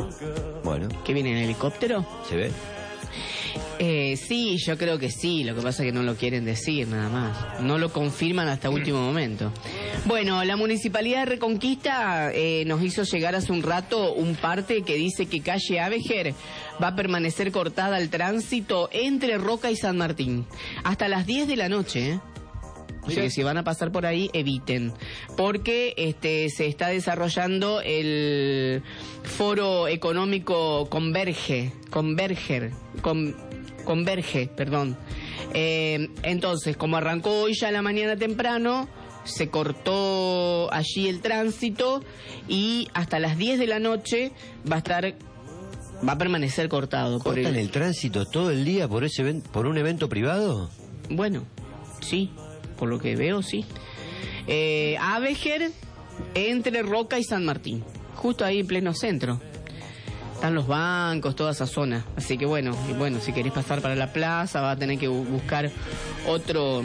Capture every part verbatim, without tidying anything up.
¿No? Bueno. ¿Qué viene en helicóptero? ¿Se ve? Eh, sí, yo creo que sí, lo que pasa es que no lo quieren decir nada más, no lo confirman hasta último momento. Bueno, la Municipalidad de Reconquista eh, nos hizo llegar hace un rato un parte que dice que calle Avejer va a permanecer cortada al tránsito entre Roca y San Martín, hasta las diez de la noche, ¿eh? O sea que si van a pasar por ahí, eviten, porque este se está desarrollando el foro económico Converge, Converger, con, Converge, perdón. Eh, entonces, como arrancó hoy ya a la mañana temprano, se cortó allí el tránsito y hasta las diez de la noche va a estar, va a permanecer cortado. ¿Cortan por el... el tránsito todo el día por ese event- por un evento privado? Bueno, sí. Por lo que veo, sí. Eh, Avejer, entre Roca y San Martín. Justo ahí en pleno centro. Están los bancos, toda esa zona. Así que bueno, y bueno, si querés pasar para la plaza, va a tener que bu- buscar otro...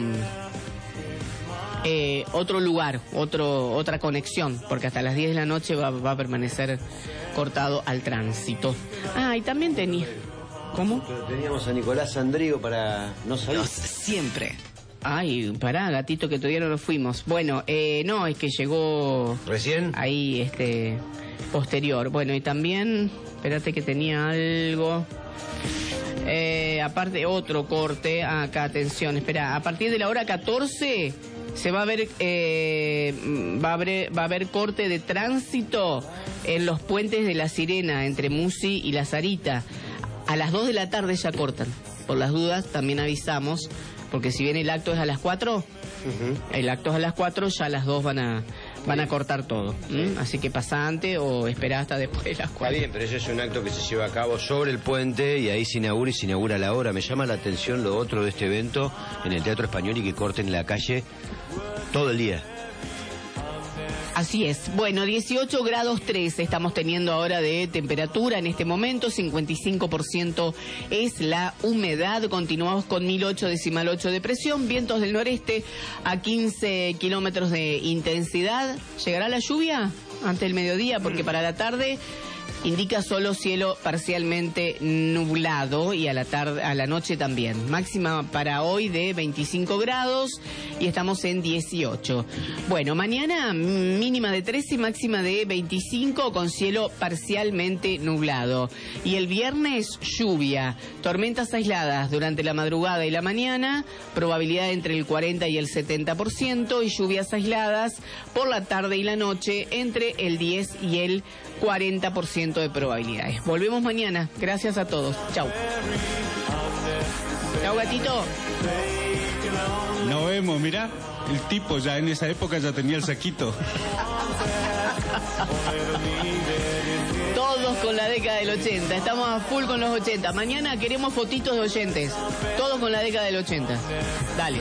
Eh, otro lugar, otro otra conexión, porque hasta las diez de la noche va, va a permanecer cortado al tránsito. Ah, y también tenía... ¿Cómo? Pero teníamos a Nicolás Sandrigo para no salir. Los siempre. Ay, pará, gatito, que todavía no nos fuimos. Bueno, eh, no, es que llegó... ¿Recién? Ahí, este, posterior. Bueno, y también, espérate que tenía algo... Eh, aparte, otro corte. Ah, acá, atención, espera. A partir de la hora catorce se va a ver, eh, va a haber, va a haber corte de tránsito en los puentes de La Sirena, entre Musi y La Sarita. A las dos de la tarde ya cortan. Por las dudas, también avisamos... Porque si bien el acto es a las cuatro, uh-huh. el acto es a las cuatro, ya a las dos van a van a cortar todo. ¿Mm? Así que pasa antes o espera hasta después de las cuatro. Está bien, pero eso es un acto que se lleva a cabo sobre el puente y ahí se inaugura y se inaugura a la hora. Me llama la atención lo otro de este evento en el Teatro Español y que corten la calle todo el día. Así es. Bueno, dieciocho grados tres estamos teniendo ahora de temperatura en este momento, cincuenta y cinco por ciento es la humedad, continuamos con mil ocho decimal ocho de presión, vientos del noreste a quince kilómetros de intensidad. ¿Llegará la lluvia antes del mediodía? Porque para la tarde indica solo cielo parcialmente nublado y a la tarde, a la noche también. Máxima para hoy de veinticinco grados y estamos en dieciocho. Bueno, mañana mínima de trece y máxima de veinticinco con cielo parcialmente nublado. Y el viernes lluvia, tormentas aisladas durante la madrugada y la mañana, probabilidad entre el cuarenta y el setenta por ciento y lluvias aisladas por la tarde y la noche entre el diez y el cuarenta por ciento de probabilidades. Volvemos mañana. Gracias a todos. Chau. Chau, gatito. Nos vemos, mirá. El tipo ya en esa época ya tenía el saquito. Todos con la década del ochenta. Estamos a full con los ochenta. Mañana queremos fotitos de oyentes. Todos con la década del ochenta. Dale.